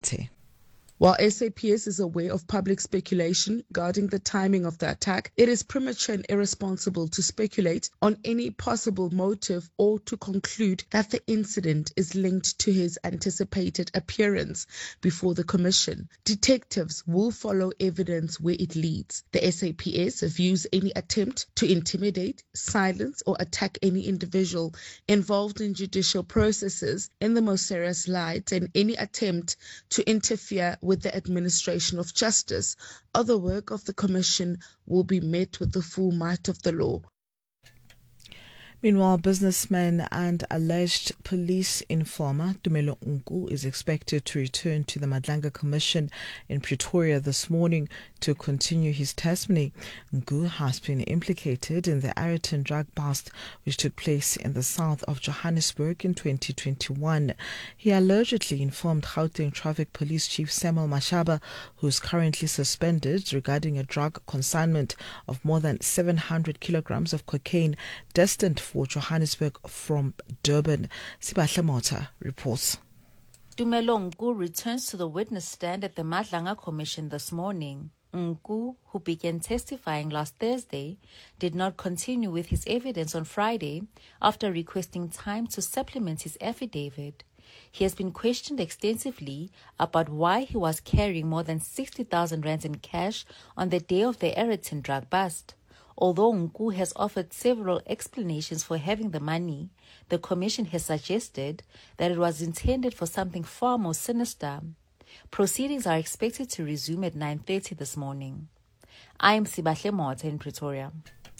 Mate. While SAPS is aware of public speculation regarding the timing of the attack, it is premature and irresponsible to speculate on any possible motive or to conclude that the incident is linked to his anticipated appearance before the Commission. Detectives will follow evidence where it leads. The SAPS views any attempt to intimidate, silence, or attack any individual involved in judicial processes in the most serious light, and any attempt to interfere with the administration of justice or the work of the Commission will be met with the full might of the law. Meanwhile, businessman and alleged police informer Tumelo Nku is expected to return to the Madlanga Commission in Pretoria this morning to continue his testimony. Nku has been implicated in the Ayrton drug bust which took place in the south of Johannesburg in 2021. He allegedly informed Gauteng Traffic Police Chief Samuel Mashaba, who is currently suspended, regarding a drug consignment of more than 700 kilograms of cocaine destined for Johannesburg from Durban. Sibahle Mota reports. Tumelo Nku returns to the witness stand at the Madlanga Commission this morning. Nku, who began testifying last Thursday, did not continue with his evidence on Friday after requesting time to supplement his affidavit. He has been questioned extensively about why he was carrying more than 60,000 rands in cash on the day of the Ayrton drug bust. Although Nku has offered several explanations for having the money, the Commission has suggested that it was intended for something far more sinister. Proceedings are expected to resume at 9:30 this morning. I am Sibahle Mota in Pretoria.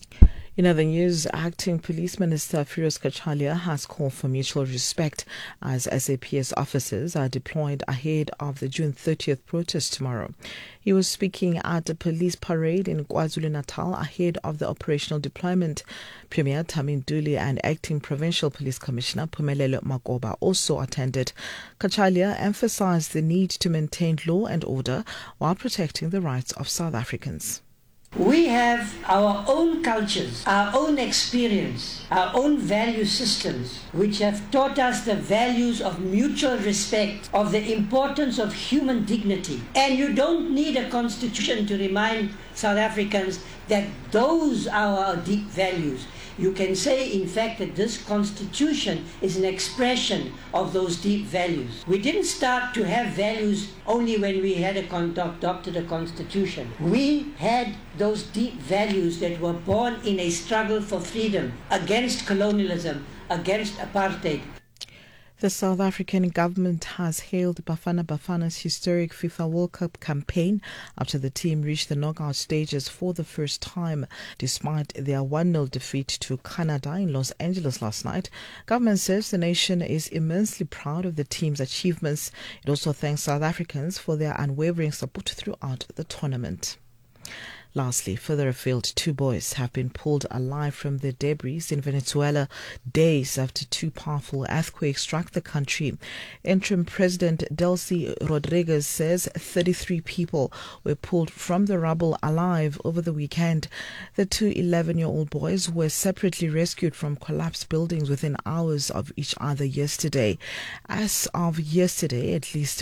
In other news, Acting Police Minister Firoz Kachalia has called for mutual respect as SAPS officers are deployed ahead of the June 30th protest tomorrow. He was speaking at a police parade in KwaZulu-Natal ahead of the operational deployment. Premier Tami Nduli and Acting Provincial Police Commissioner Phumelelo Makoba also attended. Kachalia emphasized the need to maintain law and order while protecting the rights of South Africans. We have our own cultures, our own experience, our own value systems, which have taught us the values of mutual respect, of the importance of human dignity. And you don't need a constitution to remind South Africans that those are our deep values. You can say, in fact, that this constitution is an expression of those deep values. We didn't start to have values only when we had adopted a constitution. We had those deep values that were born in a struggle for freedom, against colonialism, against apartheid. The South African government has hailed Bafana Bafana's historic FIFA World Cup campaign after the team reached the knockout stages for the first time. Despite their 1-0 defeat to Canada in Los Angeles last night, government says the nation is immensely proud of the team's achievements. It also thanks South Africans for their unwavering support throughout the tournament. Lastly, further afield, 2 boys have been pulled alive from the debris in Venezuela days after 2 powerful earthquakes struck the country. Interim President Delcy Rodriguez says 33 people were pulled from the rubble alive over the weekend. The 2 11-year-old boys were separately rescued from collapsed buildings within hours of each other yesterday. As of yesterday, at least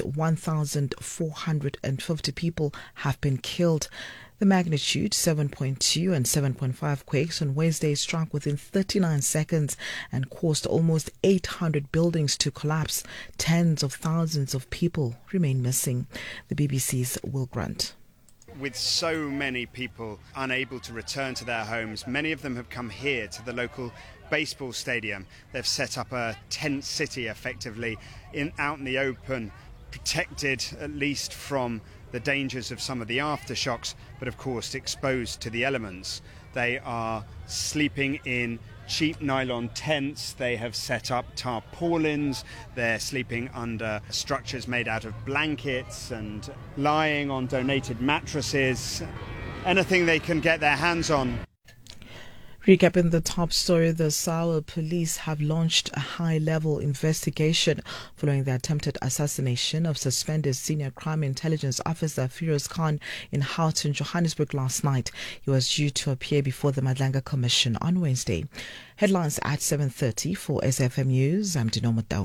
1,450 people have been killed. The magnitude 7.2 and 7.5 quakes on Wednesday struck within 39 seconds and caused almost 800 buildings to collapse. Tens of thousands of people remain missing. The BBC's Will Grant. With so many people unable to return to their homes, many of them have come here to the local baseball stadium. They've set up a tent city effectively out in the open, protected at least from the dangers of some of the aftershocks, but of course exposed to the elements. They are sleeping in cheap nylon tents. They have set up tarpaulins. They're sleeping under structures made out of blankets and lying on donated mattresses. Anything they can get their hands on. Recapping the top story, the SAWA police have launched a high-level investigation following the attempted assassination of suspended senior crime intelligence officer Firoz Khan in Gauteng, Johannesburg last night. He was due to appear before the Madlanga Commission on Wednesday. Headlines at 7:30 for SFM News. I'm Dino Mataung.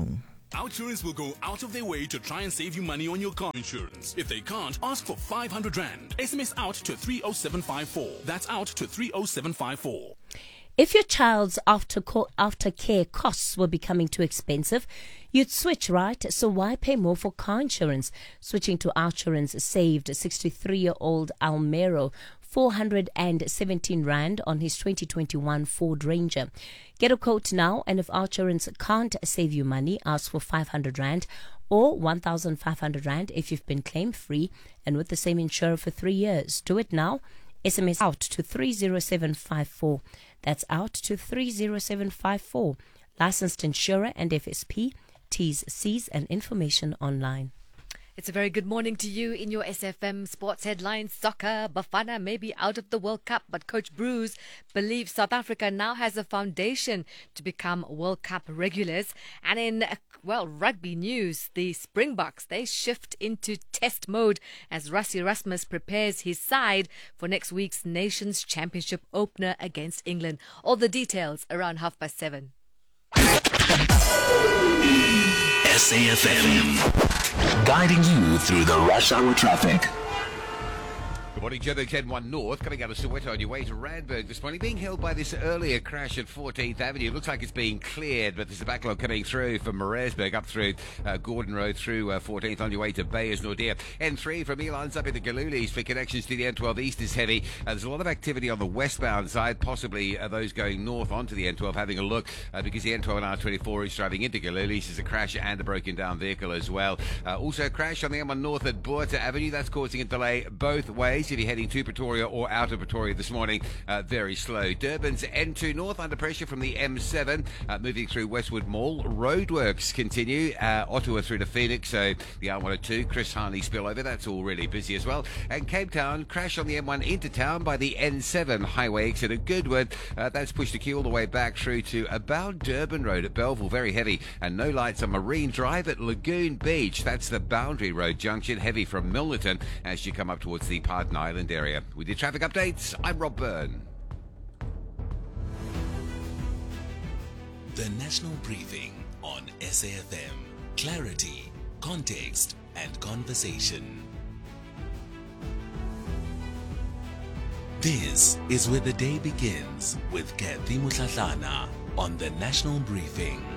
OUTsurance will go out of their way to try and save you money on your car insurance. If they can't, ask for 500 Rand. SMS out to 30754. That's out to 30754. If your child's aftercare costs were becoming too expensive, you'd switch, right? So why pay more for car insurance? Switching to OUTsurance saved 63-year-old Almero 417 Rand on his 2021 Ford Ranger. Get a quote now, and if OUTsurance can't save you money, ask for 500 Rand or 1,500 Rand if you've been claim-free and with the same insurer for 3 years. Do it now. SMS out to 30754. That's out to 30754. Licensed insurer and FSP. T's, C's and information online. It's a very good morning to you in your SFM Sports Headlines. Soccer, Bafana may be out of the World Cup, but Coach Bruce believes South Africa now has a foundation to become World Cup regulars. And in, rugby news, the Springboks, they shift into test mode as Rassie Erasmus prepares his side for next week's Nations Championship opener against England. All the details around 7:30. SAFM, guiding you through the rush hour traffic. Good morning, Joburg 10-1 North, coming out of Soweto on your way to Randburg this morning, being held by this earlier crash at 14th Avenue. Looks like it's being cleared, but there's a backlog coming through from Maresburg up through Gordon Road through 14th on your way to Bayers Nordia. N3 from Elans up into Galulis for connections to the N12 East is heavy. There's a lot of activity on the westbound side, possibly those going north onto the N12 having a look because the N12 and R24 is driving into Galulis. There's a crash and a broken down vehicle as well. Also a crash on the M1 North at Buerta Avenue. That's causing a delay both ways. If you're heading to Pretoria or out of Pretoria this morning, very slow. Durban's N2 North under pressure from the M7, moving through Westwood Mall. Roadworks continue, Ottawa through to Phoenix, so the R102, Chris Harney spillover, that's all really busy as well. And Cape Town, crash on the M1 into town by the N7 highway exit at Goodwood. That's pushed the queue all the way back through to about Durban Road at Belleville, very heavy. And no lights on Marine Drive at Lagoon Beach. That's the Boundary Road junction, heavy from Milnerton as you come up towards the Pardon Island area. With your traffic updates, I'm Rob Byrne. The National Briefing on SAFM. Clarity, context, and conversation. This is where the day begins with Kathy Mutlatlana on the National Briefing.